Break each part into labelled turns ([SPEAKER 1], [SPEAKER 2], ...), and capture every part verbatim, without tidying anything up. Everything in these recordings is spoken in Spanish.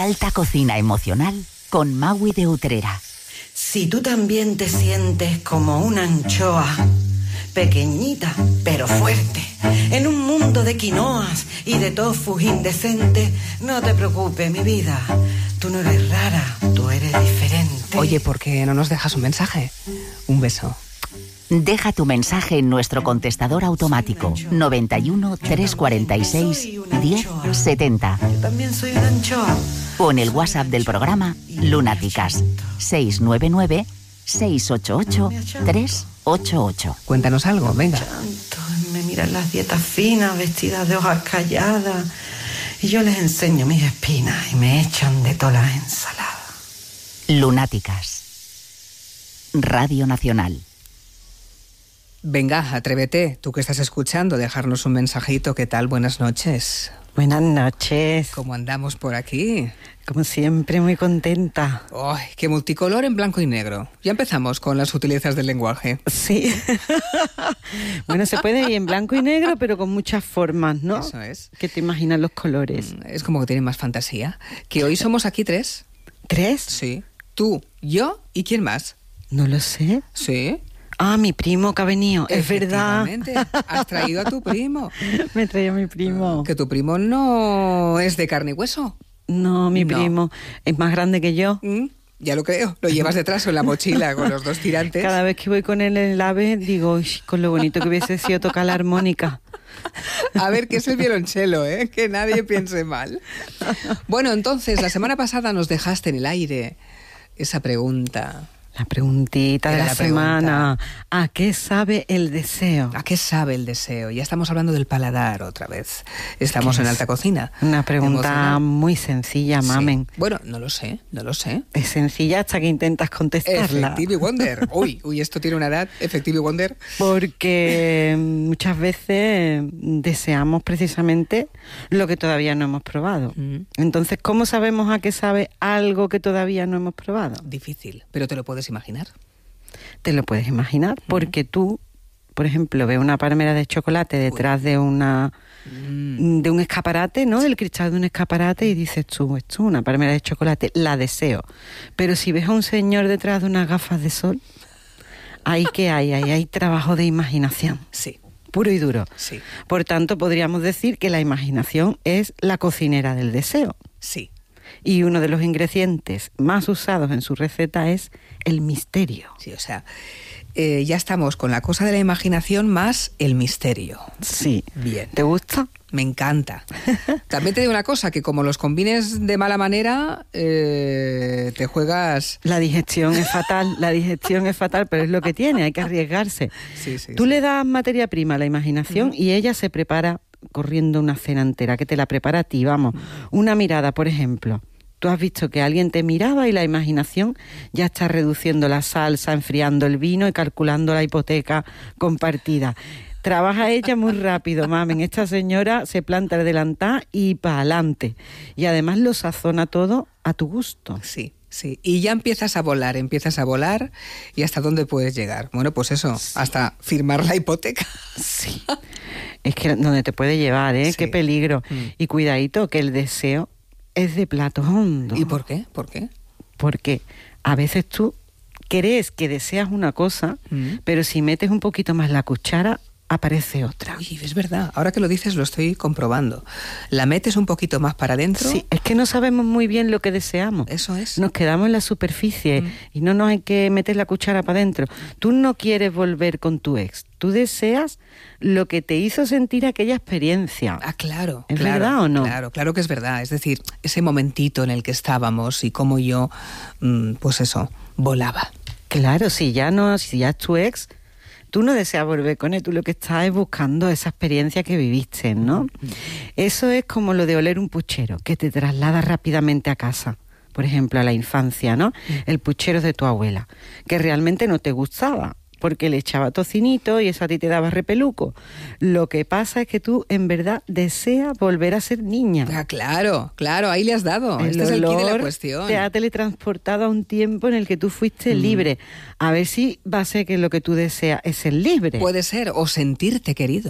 [SPEAKER 1] Alta Cocina Emocional con Maui de Utrera.
[SPEAKER 2] Si tú también te sientes como una anchoa, pequeñita pero fuerte, en un mundo de quinoas y de tofus indecentes, no te preocupes, mi vida. Tú no eres rara, tú eres diferente.
[SPEAKER 3] Oye, ¿por qué no nos dejas un mensaje? Un beso.
[SPEAKER 1] Deja tu mensaje en nuestro contestador automático noventa y uno, trescientos cuarenta y seis, diez setenta.
[SPEAKER 2] Yo también soy una anchoa.
[SPEAKER 1] O en el WhatsApp del programa Lunáticas seis nueve nueve, seis ocho ocho, tres ocho ocho.
[SPEAKER 3] Cuéntanos algo, venga.
[SPEAKER 2] Me miran las dietas finas, vestidas de hojas calladas, y yo les enseño mis espinas y me echan de todas las ensaladas.
[SPEAKER 1] Lunáticas. Radio Nacional.
[SPEAKER 3] Venga, atrévete, tú que estás escuchando, dejarnos un mensajito. ¿Qué tal? Buenas noches.
[SPEAKER 4] Buenas noches.
[SPEAKER 3] ¿Cómo andamos por aquí?
[SPEAKER 4] Como siempre, muy contenta.
[SPEAKER 3] ¡Ay, qué multicolor en blanco y negro! Ya empezamos con las sutilezas del lenguaje.
[SPEAKER 4] Sí. Bueno, se puede ir en blanco y negro, pero con muchas formas, ¿no?
[SPEAKER 3] Eso es.
[SPEAKER 4] ¿Qué te imaginas los colores?
[SPEAKER 3] Es como que tienen más fantasía. Que hoy somos aquí tres.
[SPEAKER 4] ¿Tres?
[SPEAKER 3] Sí. Tú, yo y ¿quién más?
[SPEAKER 4] No lo sé.
[SPEAKER 3] ¿Sí?
[SPEAKER 4] Ah, mi primo que ha venido, es verdad.
[SPEAKER 3] Efectivamente, has traído a tu primo.
[SPEAKER 4] Me traía a mi primo.
[SPEAKER 3] Que tu primo no es de carne y hueso.
[SPEAKER 4] No, mi
[SPEAKER 3] No.
[SPEAKER 4] primo es más grande que yo.
[SPEAKER 3] ¿Mm? Ya lo creo, lo llevas detrás en la mochila con los dos tirantes.
[SPEAKER 4] Cada vez que voy con él en el AVE, digo, "Uy, con lo bonito que hubiese sido tocar la armónica".
[SPEAKER 3] A ver, ¿qué es el violonchelo, eh? Que nadie piense mal. Bueno, entonces, la semana pasada nos dejaste en el aire esa pregunta.
[SPEAKER 4] La preguntita de
[SPEAKER 3] Era
[SPEAKER 4] la,
[SPEAKER 3] la pregunta.
[SPEAKER 4] semana. ¿A qué sabe el deseo?
[SPEAKER 3] ¿A qué sabe el deseo? Ya estamos hablando del paladar otra vez. Estamos en alta cocina.
[SPEAKER 4] Una pregunta
[SPEAKER 3] Emocional.
[SPEAKER 4] muy sencilla, mamen.
[SPEAKER 3] Sí. Bueno, no lo sé, no lo sé.
[SPEAKER 4] Es sencilla hasta que intentas contestarla.
[SPEAKER 3] Effective Wonder. Uy, uy, esto tiene una edad. Effective Wonder.
[SPEAKER 4] Porque muchas veces deseamos precisamente lo que todavía no hemos probado.
[SPEAKER 3] Mm.
[SPEAKER 4] Entonces, ¿cómo sabemos a qué sabe algo que todavía no hemos probado?
[SPEAKER 3] Difícil, pero te lo puedes imaginar.
[SPEAKER 4] Te lo puedes imaginar, porque tú, por ejemplo, ves una palmera de chocolate detrás de una
[SPEAKER 3] Mm.
[SPEAKER 4] de un escaparate, ¿no? Del cristal de un escaparate, y dices tú, esto es una palmera de chocolate, la deseo. Pero si ves a un señor detrás de unas gafas de sol, ahí que hay, ahí hay trabajo de imaginación.
[SPEAKER 3] Sí.
[SPEAKER 4] Puro y duro.
[SPEAKER 3] Sí.
[SPEAKER 4] Por tanto, podríamos decir que la imaginación es la cocinera del deseo.
[SPEAKER 3] Sí.
[SPEAKER 4] Y uno de los ingredientes más usados en su receta es el misterio.
[SPEAKER 3] Sí, o sea, eh, ya estamos con la cosa de la imaginación más el misterio.
[SPEAKER 4] Sí.
[SPEAKER 3] Bien.
[SPEAKER 4] ¿Te gusta?
[SPEAKER 3] Me encanta. También te digo una cosa, que como los combines de mala manera, eh, te juegas...
[SPEAKER 4] La digestión es fatal, la digestión es fatal, pero es lo que tiene, hay que arriesgarse.
[SPEAKER 3] Sí, sí,
[SPEAKER 4] Tú
[SPEAKER 3] sí.
[SPEAKER 4] le das materia prima a la imaginación mm. y ella se prepara corriendo una cena entera, que te la prepara a ti, vamos. Una mirada, por ejemplo. Tú has visto que alguien te miraba y la imaginación ya está reduciendo la salsa, enfriando el vino y calculando la hipoteca compartida. Trabaja ella muy rápido, mamen. Esta señora se planta el delantal y para adelante. Y además lo sazona todo a tu gusto.
[SPEAKER 3] Sí, sí. Y ya empiezas a volar, empiezas a volar. ¿Y hasta dónde puedes llegar? Bueno, pues eso, sí. Hasta firmar la hipoteca.
[SPEAKER 4] Sí. Es que donde te puede llevar, ¿eh?
[SPEAKER 3] Sí.
[SPEAKER 4] Qué peligro.
[SPEAKER 3] Mm.
[SPEAKER 4] Y cuidadito, que el deseo es de plato hondo.
[SPEAKER 3] ¿Y por qué? ¿Por qué?
[SPEAKER 4] Porque a veces tú crees que deseas una cosa, mm. pero si metes un poquito más la cuchara, aparece otra.
[SPEAKER 3] Uy, es verdad. Ahora que lo dices, lo estoy comprobando. ¿La metes un poquito más para adentro?
[SPEAKER 4] Sí, es que no sabemos muy bien lo que deseamos.
[SPEAKER 3] Eso es.
[SPEAKER 4] Nos quedamos en la superficie mm. y no nos hay que meter la cuchara para adentro. Tú no quieres volver con tu ex. Tú deseas lo que te hizo sentir aquella experiencia.
[SPEAKER 3] Ah, claro.
[SPEAKER 4] ¿Es
[SPEAKER 3] claro,
[SPEAKER 4] verdad o no?
[SPEAKER 3] Claro, claro que es verdad. Es decir, ese momentito en el que estábamos y cómo yo, mmm, pues eso, volaba.
[SPEAKER 4] Claro, si ya no, si ya es tu ex, tú no deseas volver con él, tú lo que estás es buscando esa experiencia que viviste, ¿no? Mm. Eso es como lo de oler un puchero, que te traslada rápidamente a casa. Por ejemplo, a la infancia, ¿no? Mm. El puchero de tu abuela, que realmente no te gustaba, porque le echaba tocinito y eso a ti te daba repeluco. Lo que pasa es que tú, en verdad, deseas volver a ser niña.
[SPEAKER 3] Ah, claro, claro, ahí le has dado.
[SPEAKER 4] El
[SPEAKER 3] este es el quid de la
[SPEAKER 4] olor
[SPEAKER 3] cuestión.
[SPEAKER 4] Te ha teletransportado a un tiempo en el que tú fuiste mm. libre. A ver si va a ser que lo que tú deseas es ser libre.
[SPEAKER 3] Puede ser, o sentirte querido.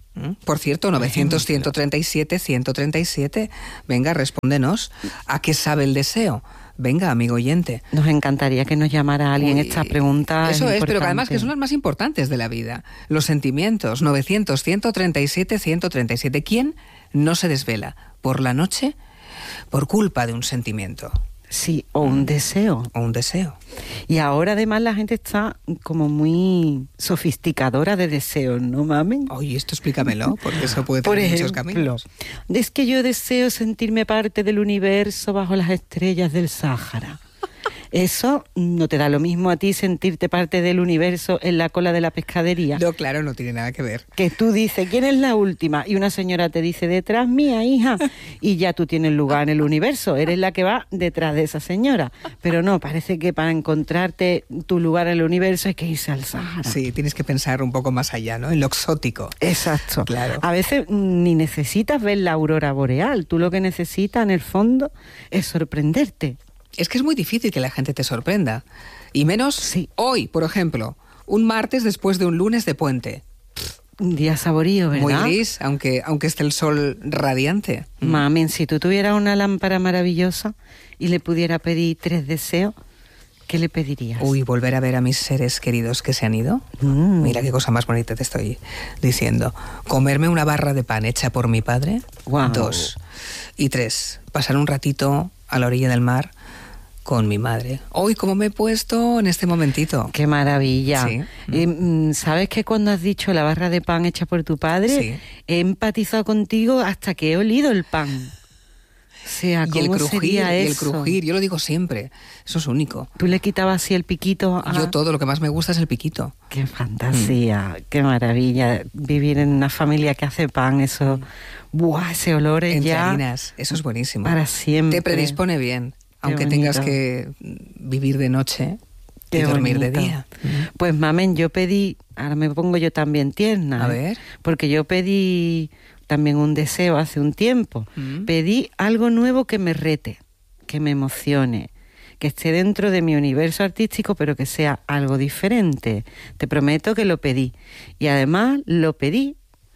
[SPEAKER 3] Por cierto, novecientos, ciento treinta y siete, ciento treinta y siete. Venga, respóndenos. ¿A qué sabe el deseo? Venga, amigo oyente.
[SPEAKER 4] Nos encantaría que nos llamara alguien.
[SPEAKER 3] Uy,
[SPEAKER 4] esta pregunta.
[SPEAKER 3] Eso
[SPEAKER 4] es,
[SPEAKER 3] es, pero que además que son las más importantes de la vida. Los sentimientos. novecientos, ciento treinta y siete, ciento treinta y siete. ¿Quién no se desvela por la noche por culpa de un sentimiento?
[SPEAKER 4] Sí, o un deseo.
[SPEAKER 3] O un deseo.
[SPEAKER 4] Y ahora además la gente está como muy sofisticadora de deseos, ¿no, mamen?
[SPEAKER 3] Oye, esto explícamelo, porque eso puede tener
[SPEAKER 4] Por ejemplo,
[SPEAKER 3] muchos caminos.
[SPEAKER 4] Es que yo deseo sentirme parte del universo bajo las estrellas del Sáhara. Eso no te da lo mismo a ti sentirte parte del universo en la cola de la pescadería.
[SPEAKER 3] No, claro, no tiene nada que ver.
[SPEAKER 4] Que tú dices, ¿quién es la última? Y una señora te dice, detrás mía, hija. Y ya tú tienes lugar en el universo. Eres la que va detrás de esa señora. Pero no, parece que para encontrarte tu lugar en el universo hay que irse al Sáhara.
[SPEAKER 3] Sí, tienes que pensar un poco más allá, ¿no? En lo exótico.
[SPEAKER 4] Exacto.
[SPEAKER 3] Claro.
[SPEAKER 4] A veces ni necesitas ver la aurora boreal. Tú lo que necesitas, en el fondo, es sorprenderte.
[SPEAKER 3] Es que es muy difícil que la gente te sorprenda. Y menos
[SPEAKER 4] sí.
[SPEAKER 3] Hoy, por ejemplo, un martes después de un lunes de puente.
[SPEAKER 4] Un día saborío, ¿verdad?
[SPEAKER 3] Muy gris, aunque, aunque esté el sol radiante.
[SPEAKER 4] Mamen, si tú tuvieras una lámpara maravillosa y le pudiera pedir tres deseos, ¿qué le pedirías?
[SPEAKER 3] Uy, volver a ver a mis seres queridos que se han ido.
[SPEAKER 4] Mm.
[SPEAKER 3] Mira qué cosa más bonita te estoy diciendo. Comerme una barra de pan hecha por mi padre.
[SPEAKER 4] Wow.
[SPEAKER 3] Dos. Y tres, pasar un ratito a la orilla del mar con mi madre. Hoy, ¿cómo me he puesto en este momentito?
[SPEAKER 4] ¡Qué maravilla!
[SPEAKER 3] Sí.
[SPEAKER 4] Eh, ¿Sabes que cuando has dicho la barra de pan hecha por tu padre,
[SPEAKER 3] Sí.
[SPEAKER 4] he empatizado contigo hasta que he olido el pan? O sea,
[SPEAKER 3] Y el
[SPEAKER 4] ¿cómo
[SPEAKER 3] crujir,
[SPEAKER 4] sería
[SPEAKER 3] y el
[SPEAKER 4] eso?
[SPEAKER 3] crujir, yo lo digo siempre, eso es único.
[SPEAKER 4] Tú le quitabas así el piquito a...
[SPEAKER 3] Yo todo, lo que más me gusta es el piquito.
[SPEAKER 4] ¡Qué fantasía! Mm. ¡Qué maravilla! Vivir en una familia que hace pan, eso... Mm. ¡Buah! Ese olor es
[SPEAKER 3] Entre
[SPEAKER 4] ya...
[SPEAKER 3] harinas, eso es buenísimo.
[SPEAKER 4] Para siempre.
[SPEAKER 3] Te predispone bien, aunque
[SPEAKER 4] bonito.
[SPEAKER 3] tengas que vivir de noche y
[SPEAKER 4] Qué
[SPEAKER 3] dormir
[SPEAKER 4] bonito.
[SPEAKER 3] de día.
[SPEAKER 4] Pues, mamen, yo pedí... Ahora me pongo yo también tierna.
[SPEAKER 3] A
[SPEAKER 4] ¿eh?
[SPEAKER 3] ver.
[SPEAKER 4] Porque yo pedí también un deseo hace un tiempo.
[SPEAKER 3] Mm.
[SPEAKER 4] Pedí algo nuevo que me rete, que me emocione, que esté dentro de mi universo artístico, pero que sea algo diferente. Te prometo que lo pedí. Y además lo pedí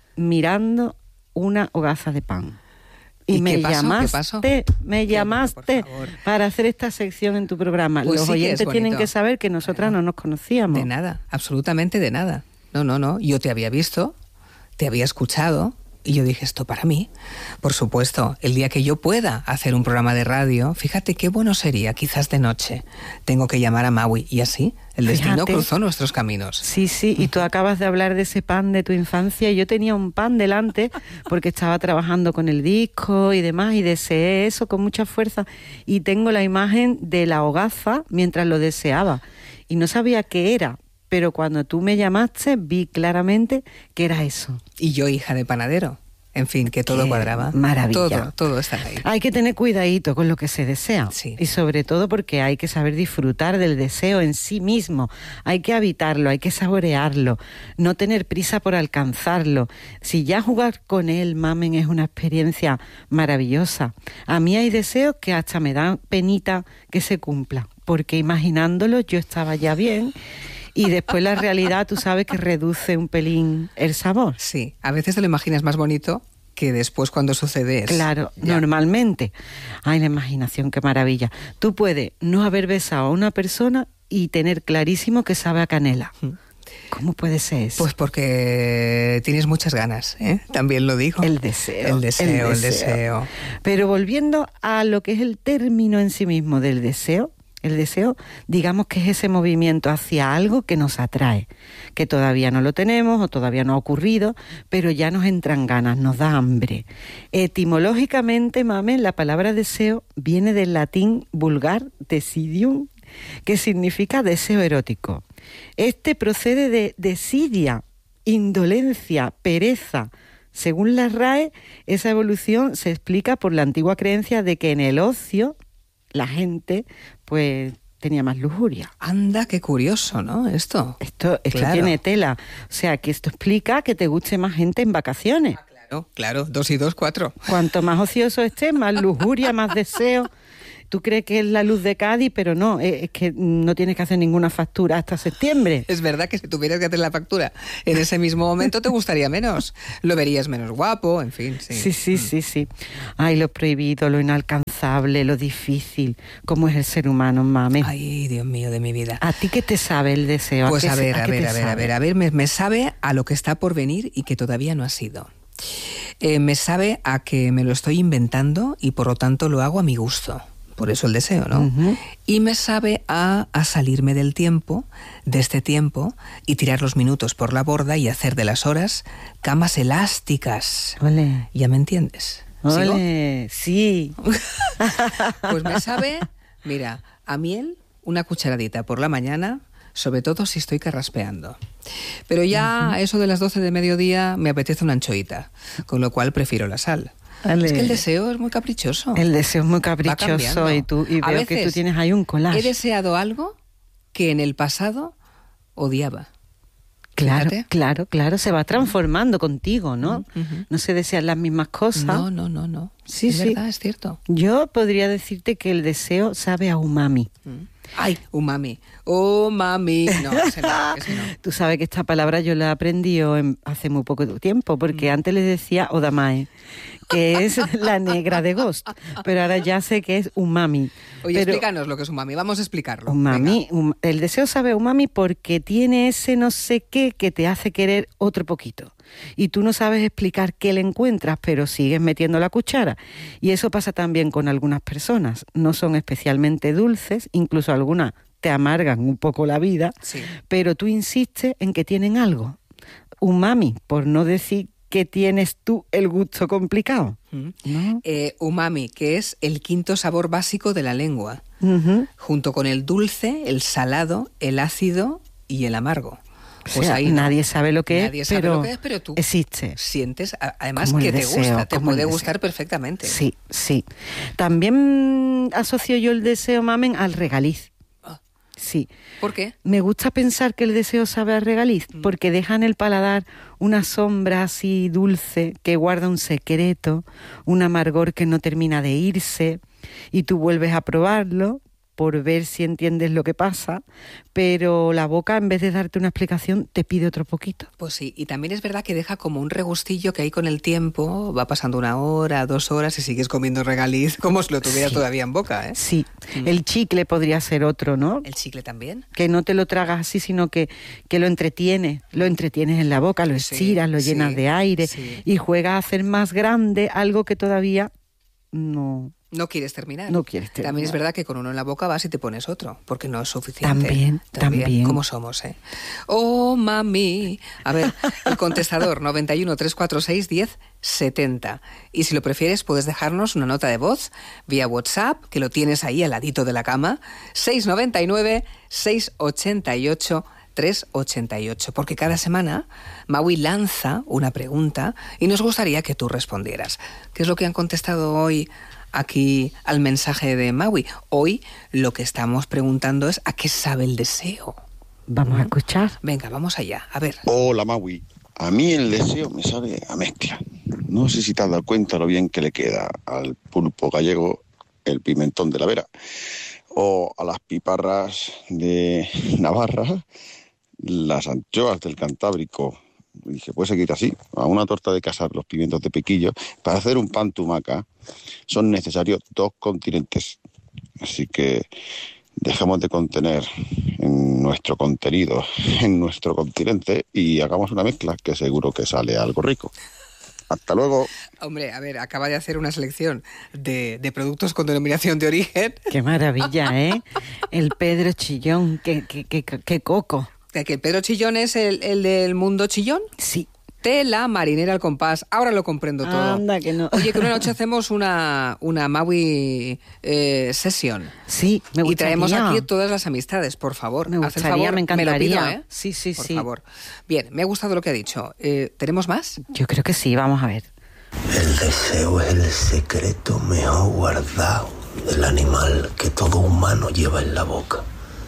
[SPEAKER 4] mirando una hogaza de pan. Y,
[SPEAKER 3] ¿Y
[SPEAKER 4] me
[SPEAKER 3] qué pasó?
[SPEAKER 4] llamaste,
[SPEAKER 3] ¿Qué pasó?
[SPEAKER 4] me
[SPEAKER 3] Qué
[SPEAKER 4] llamaste
[SPEAKER 3] bueno, por favor.
[SPEAKER 4] para hacer esta sección en tu programa.
[SPEAKER 3] Pues
[SPEAKER 4] Los
[SPEAKER 3] sí que es
[SPEAKER 4] oyentes tienen
[SPEAKER 3] bonito.
[SPEAKER 4] que saber que nosotras
[SPEAKER 3] Bueno,
[SPEAKER 4] no nos conocíamos.
[SPEAKER 3] De nada, absolutamente de nada. No, no, no. Yo te había visto, te había escuchado y yo dije, esto para mí. Por supuesto, el día que yo pueda hacer un programa de radio, fíjate qué bueno sería, quizás de noche. Tengo que llamar a Maui y así el destino
[SPEAKER 4] Fíjate.
[SPEAKER 3] cruzó nuestros caminos.
[SPEAKER 4] Sí, sí, y tú acabas de hablar de ese pan de tu infancia y yo tenía un pan delante porque estaba trabajando con el disco y demás y deseé eso con mucha fuerza y tengo la imagen de la hogaza mientras lo deseaba y no sabía qué era, pero cuando tú me llamaste vi claramente que era eso.
[SPEAKER 3] Y yo, hija de panadero. En fin, que todo
[SPEAKER 4] Qué
[SPEAKER 3] cuadraba.
[SPEAKER 4] maravilla.
[SPEAKER 3] Todo, todo está ahí.
[SPEAKER 4] Hay que tener cuidadito con lo que se desea.
[SPEAKER 3] Sí.
[SPEAKER 4] Y sobre todo porque hay que saber disfrutar del deseo en sí mismo. Hay que habitarlo, hay que saborearlo, no tener prisa por alcanzarlo. Si ya jugar con él, mamen, es una experiencia maravillosa. A mí hay deseos que hasta me dan penita que se cumplan, porque imaginándolo yo estaba ya bien. Y después la realidad, tú sabes que reduce un pelín el sabor.
[SPEAKER 3] Sí, a veces te lo imaginas más bonito que después cuando sucede es.
[SPEAKER 4] Claro,
[SPEAKER 3] Ya.
[SPEAKER 4] normalmente. Ay, la imaginación, qué maravilla. Tú puedes no haber besado a una persona y tener clarísimo que sabe a canela. ¿Cómo puede ser eso?
[SPEAKER 3] Pues porque tienes muchas ganas, ¿eh? También lo digo.
[SPEAKER 4] El deseo,
[SPEAKER 3] El deseo,
[SPEAKER 4] el
[SPEAKER 3] el
[SPEAKER 4] deseo.
[SPEAKER 3] deseo.
[SPEAKER 4] Pero volviendo a lo que es el término en sí mismo del deseo, el deseo, digamos que es ese movimiento hacia algo que nos atrae, que todavía no lo tenemos o todavía no ha ocurrido, pero ya nos entran ganas, nos da hambre. Etimológicamente, mamen, la palabra deseo viene del latín vulgar desidium, que significa deseo erótico. Este procede de desidia, indolencia, pereza. Según la R A E, esa evolución se explica por la antigua creencia de que en el ocio la gente pues tenía más lujuria.
[SPEAKER 3] Anda, qué curioso, ¿no? Esto.
[SPEAKER 4] Esto, esto
[SPEAKER 3] Claro.
[SPEAKER 4] tiene tela. O sea, que esto explica que te guste más gente en vacaciones.
[SPEAKER 3] Claro, claro, dos y dos, cuatro.
[SPEAKER 4] Cuanto más ocioso estés, más lujuria, más deseo. Tú crees que es la luz de Cádiz, pero no, es, es que no tienes que hacer ninguna factura hasta septiembre.
[SPEAKER 3] Es verdad que si tuvieras que hacer la factura en ese mismo momento te gustaría menos, lo verías menos guapo, en fin. Sí,
[SPEAKER 4] sí, sí,
[SPEAKER 3] mm.
[SPEAKER 4] sí, sí. Ay, lo prohibido, lo inalcanzable, lo difícil, cómo es el ser humano, mami.
[SPEAKER 3] Ay, Dios mío, de mi vida.
[SPEAKER 4] ¿A ti qué te sabe el deseo?
[SPEAKER 3] Pues
[SPEAKER 4] ¿A,
[SPEAKER 3] a ver,
[SPEAKER 4] a,
[SPEAKER 3] a ver, a ver, a ver, a ver, me, me sabe a lo que está por venir y que todavía no ha sido. Eh, me sabe a que me lo estoy inventando y por lo tanto lo hago a mi gusto. Por eso el deseo, ¿no? Uh-huh. Y me sabe a, a salirme del tiempo, de este tiempo, y tirar los minutos por la borda y hacer de las horas camas elásticas.
[SPEAKER 4] Ole.
[SPEAKER 3] ¿Ya me entiendes?
[SPEAKER 4] Ole, sí.
[SPEAKER 3] Pues me sabe, mira, a miel, una cucharadita por la mañana, sobre todo si estoy carraspeando. Pero ya uh-huh. eso de las doce de mediodía me apetece una anchoita, con lo cual prefiero la sal. Vale. Es que el deseo es muy caprichoso.
[SPEAKER 4] El deseo es muy caprichoso y, tú, y veo que tú tienes ahí un collage.
[SPEAKER 3] He deseado algo que en el pasado odiaba.
[SPEAKER 4] Claro,
[SPEAKER 3] Fíjate.
[SPEAKER 4] claro, claro, se va transformando contigo, ¿no? Uh-huh. No se desean las mismas cosas.
[SPEAKER 3] No, no, no, no.
[SPEAKER 4] Sí,
[SPEAKER 3] es
[SPEAKER 4] sí.
[SPEAKER 3] verdad, es cierto.
[SPEAKER 4] Yo podría decirte que el deseo sabe a umami.
[SPEAKER 3] Uh-huh. Ay, umami, umami, no, ese no, ese no.
[SPEAKER 4] Tú sabes que esta palabra yo la aprendí en, hace muy poco tiempo, porque mm. antes le decía odamae, que es la negra de Ghost, pero ahora ya sé que es umami.
[SPEAKER 3] Oye,
[SPEAKER 4] pero,
[SPEAKER 3] explícanos lo que es umami, vamos a explicarlo.
[SPEAKER 4] Umami, um, el deseo sabe a umami porque tiene ese no sé qué que te hace querer otro poquito. Y tú no sabes explicar qué le encuentras, pero sigues metiendo la cuchara. Y eso pasa también con algunas personas. No son especialmente dulces, incluso algunas te amargan un poco la vida,
[SPEAKER 3] sí.
[SPEAKER 4] pero tú insistes en que tienen algo. Umami, por no decir que tienes tú el gusto complicado.
[SPEAKER 3] Mm.
[SPEAKER 4] ¿No?
[SPEAKER 3] Eh, umami, que es el quinto sabor básico de la lengua,
[SPEAKER 4] uh-huh.
[SPEAKER 3] junto con el dulce, el salado, el ácido y el amargo.
[SPEAKER 4] Pues
[SPEAKER 3] o sea,
[SPEAKER 4] ahí nadie no, sabe lo que
[SPEAKER 3] nadie
[SPEAKER 4] es,
[SPEAKER 3] sabe
[SPEAKER 4] pero
[SPEAKER 3] lo que es, pero tú
[SPEAKER 4] existe.
[SPEAKER 3] Sientes, además
[SPEAKER 4] como
[SPEAKER 3] que te
[SPEAKER 4] deseo,
[SPEAKER 3] gusta, te puede
[SPEAKER 4] gustar
[SPEAKER 3] gustar perfectamente.
[SPEAKER 4] Sí, sí. También asocio yo el deseo, mamen, al regaliz.
[SPEAKER 3] Ah.
[SPEAKER 4] Sí.
[SPEAKER 3] ¿Por qué?
[SPEAKER 4] Me gusta pensar que el deseo sabe a regaliz, mm. porque deja en el paladar una sombra así dulce que guarda un secreto, un amargor que no termina de irse, y tú vuelves a probarlo por ver si entiendes lo que pasa, pero la boca, en vez de darte una explicación, te pide otro poquito.
[SPEAKER 3] Pues sí, y también es verdad que deja como un regustillo que ahí con el tiempo va pasando una hora, dos horas y sigues comiendo regaliz como si lo tuvieras sí. todavía en boca, ¿eh?
[SPEAKER 4] Sí, mm. el chicle podría ser otro, ¿no?
[SPEAKER 3] ¿El chicle también?
[SPEAKER 4] Que no te lo tragas así, sino que, que lo entretienes, lo entretienes en la boca, lo estiras, sí, lo llenas sí, de aire sí. y juegas a hacer más grande algo que todavía no...
[SPEAKER 3] No quieres terminar.
[SPEAKER 4] No quieres terminar.
[SPEAKER 3] También es verdad que con uno en la boca vas y te pones otro, porque no es suficiente.
[SPEAKER 4] También, también. también.
[SPEAKER 3] ¿Cómo somos, eh? Oh, mami. A ver, el contestador noventa y uno, trescientos cuarenta y seis, diez setenta. Y si lo prefieres, puedes dejarnos una nota de voz vía WhatsApp, que lo tienes ahí al ladito de la cama, seis nueve nueve, seis ocho ocho, tres ocho ocho, porque cada semana Maui lanza una pregunta y nos gustaría que tú respondieras. ¿Qué es lo que han contestado hoy aquí al mensaje de Maui? Hoy lo que estamos preguntando es ¿a qué sabe el deseo?
[SPEAKER 4] Vamos ¿Mm? a escuchar.
[SPEAKER 3] Venga, vamos allá, a ver.
[SPEAKER 5] Hola Maui, a mí el deseo me sabe a mezcla. No sé si te has dado cuenta lo bien que le queda al pulpo gallego el pimentón de la Vera, o a las piparras de Navarra las anchoas del Cantábrico. Y dije, puede seguir así, a una torta de casar los pimientos de piquillo. Para hacer un pan tumaca son necesarios dos continentes. Así que dejemos de contener en nuestro contenido, en nuestro continente, y hagamos una mezcla que seguro que sale algo rico. Hasta luego.
[SPEAKER 3] Hombre, a ver, acaba de hacer una selección de, de productos con denominación de origen.
[SPEAKER 4] Qué maravilla, ¿eh? El Pedro Chillón, qué, qué, qué, qué coco.
[SPEAKER 3] ¿Que el Pedro Chillón es el, el del mundo chillón?
[SPEAKER 4] Sí.
[SPEAKER 3] Tela marinera al compás. Ahora lo comprendo todo.
[SPEAKER 4] Anda, que no.
[SPEAKER 3] Oye, que una noche hacemos una, una Maui eh, sesión.
[SPEAKER 4] Sí, me gustaría.
[SPEAKER 3] Y traemos aquí todas las amistades, por favor.
[SPEAKER 4] Me gustaría,
[SPEAKER 3] Haz el favor,
[SPEAKER 4] me encantaría.
[SPEAKER 3] Me lo pido, ¿eh?
[SPEAKER 4] Sí, sí,
[SPEAKER 3] por
[SPEAKER 4] sí.
[SPEAKER 3] Por favor. Bien, me ha gustado lo que ha dicho. Eh, ¿Tenemos más?
[SPEAKER 4] Yo creo que sí, vamos a ver.
[SPEAKER 6] El deseo es el secreto mejor guardado del animal que todo humano lleva en la boca.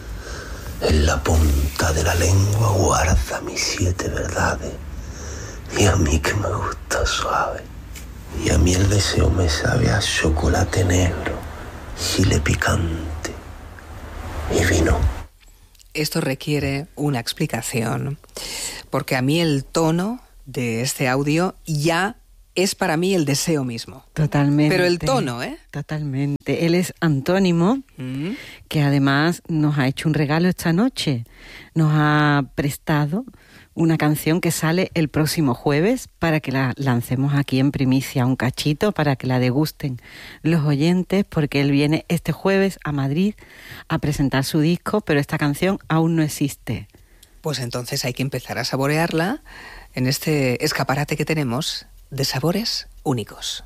[SPEAKER 6] En la punta de la lengua guarda mis siete verdades. Y a mí que me gusta suave. Y a mí el deseo me sabe a chocolate negro, chile picante y vino.
[SPEAKER 3] Esto requiere una explicación, porque a mí el tono de este audio ya es para mí el deseo mismo.
[SPEAKER 4] Totalmente.
[SPEAKER 3] Pero el tono, ¿eh?
[SPEAKER 4] Totalmente. Él es Antónimo, mm. que además nos ha hecho un regalo esta noche. Nos ha prestado una canción que sale el próximo jueves para que la lancemos aquí en primicia, un cachito, para que la degusten los oyentes, porque él viene este jueves a Madrid a presentar su disco, pero esta canción aún no existe.
[SPEAKER 3] Pues entonces hay que empezar a saborearla en este escaparate que tenemos de sabores únicos.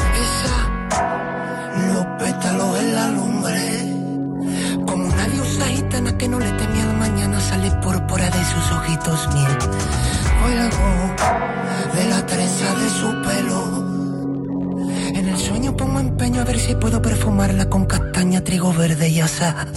[SPEAKER 7] Esa, los pétalos en la lumbre, como una diosa gitana que no le teme al mañana, sale púrpura de sus ojitos miel. Fuego de la trenza de su pelo. En el sueño pongo empeño a ver si puedo perfumarla con castaña, trigo verde y asaz.